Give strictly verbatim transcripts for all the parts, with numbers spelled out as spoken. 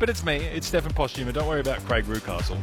But it's me, it's Stefan Postuma. Don't worry about Craig Rucastle.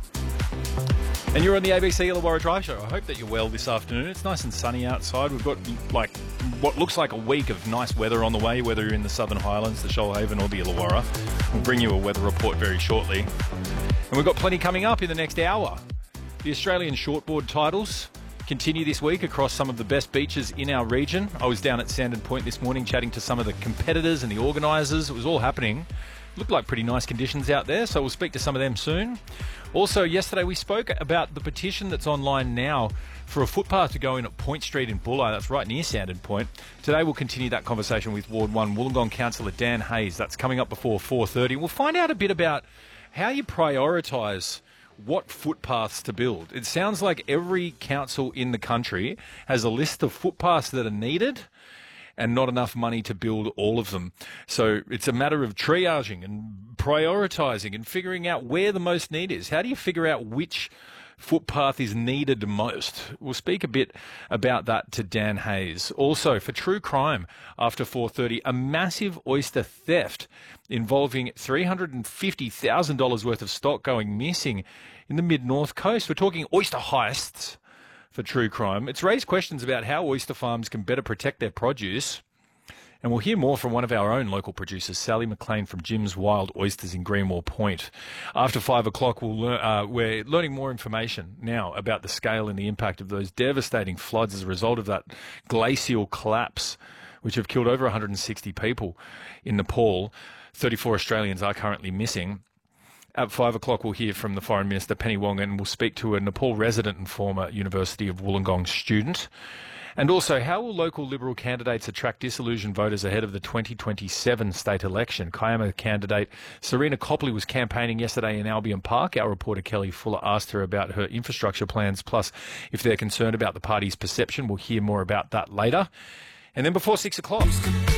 And you're on the A B C Illawarra Drive Show. I hope that you're well this afternoon. It's nice and sunny outside. We've got like what looks like a week of nice weather on the way, whether you're in the Southern Highlands, the Shoalhaven or the Illawarra. We'll bring you a weather report very shortly. And we've got plenty coming up in the next hour. The Australian shortboard titles continue this week across some of the best beaches in our region. I was down at Sandon Point this morning chatting to some of the competitors and the organisers. It was all happening. Looked like pretty nice conditions out there, so we'll speak to some of them soon. Also, yesterday we spoke about the petition that's online now for a footpath to go in at Point Street in Bulli. That's right near Sandon Point. Today we'll continue that conversation with Ward one Wollongong Councillor Dan Hayes. That's coming up before four thirty. We'll find out a bit about how you prioritise what footpaths to build. It sounds like every council in the country has a list of footpaths that are needed and not enough money to build all of them. So it's a matter of triaging and prioritising and figuring out where the most need is. How do you figure out which footpath is needed most? We'll speak a bit about that to Dan Hayes. Also, for True Crime, after four thirty, a massive oyster theft involving three hundred fifty thousand dollars worth of stock going missing in the mid-north coast. We're talking oyster heists for True Crime. It's raised questions about how oyster farms can better protect their produce. And we'll hear more from one of our own local producers, Sally McLean from Jim's Wild Oysters in Greenwell Point. After five o'clock, we'll learn, uh, we're learning more information now about the scale and the impact of those devastating floods as a result of that glacial collapse, which have killed over one hundred sixty people in Nepal. thirty-four Australians are currently missing. At five o'clock, we'll hear from the Foreign Minister, Penny Wong, and we'll speak to a Nepal resident and former University of Wollongong student. And also, how will local Liberal candidates attract disillusioned voters ahead of the twenty twenty-seven state election? Kiama candidate Serena Copley was campaigning yesterday in Albion Park. Our reporter Kelly Fuller asked her about her infrastructure plans, plus if they're concerned about the party's perception. We'll hear more about that later. And then before six o'clock...